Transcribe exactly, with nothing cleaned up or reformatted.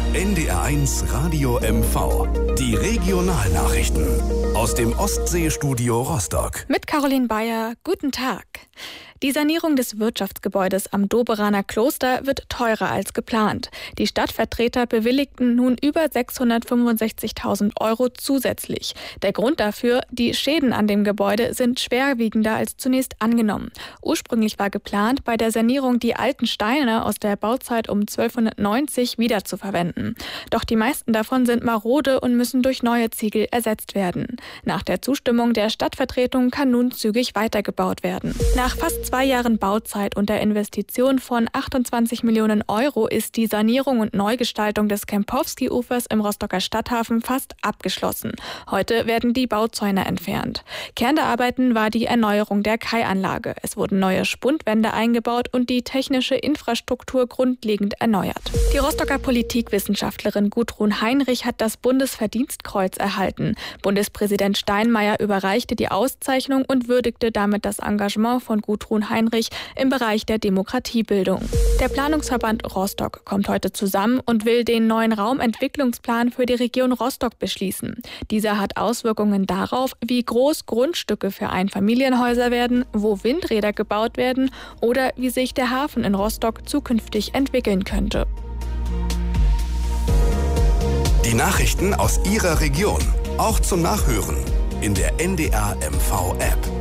N D R eins Radio M V. Die Regionalnachrichten aus dem Ostseestudio Rostock. Mit Caroline Bayer, guten Tag. Die Sanierung des Wirtschaftsgebäudes am Doberaner Kloster wird teurer als geplant. Die Stadtvertreter bewilligten nun über sechshundertfünfundsechzigtausend Euro zusätzlich. Der Grund dafür: die Schäden an dem Gebäude sind schwerwiegender als zunächst angenommen. Ursprünglich war geplant, bei der Sanierung die alten Steine aus der Bauzeit um zwölfhundertneunzig wiederzuverwenden. Doch die meisten davon sind marode und müssen durch neue Ziegel ersetzt werden. Nach der Zustimmung der Stadtvertretung kann nun zügig weitergebaut werden. Nach fast zwei Jahren Bauzeit und der Investition von achtundzwanzig Millionen Euro ist die Sanierung und Neugestaltung des Kempowski-Ufers im Rostocker Stadthafen fast abgeschlossen. Heute werden die Bauzäune entfernt. Kern der Arbeiten war die Erneuerung der Kaianlage. Es wurden neue Spundwände eingebaut und die technische Infrastruktur grundlegend erneuert. Die Rostocker Politikwissenschaftlerin Gudrun Heinrich hat das Bundesverdienstkreuz erhalten. Bundespräsident Steinmeier überreichte die Auszeichnung und würdigte damit das Engagement von Gudrun Heinrich im Bereich der Demokratiebildung. Der Planungsverband Rostock kommt heute zusammen und will den neuen Raumentwicklungsplan für die Region Rostock beschließen. Dieser hat Auswirkungen darauf, wie groß Grundstücke für Einfamilienhäuser werden, wo Windräder gebaut werden oder wie sich der Hafen in Rostock zukünftig entwickeln könnte. Die Nachrichten aus Ihrer Region, auch zum Nachhören in der N D R M V App.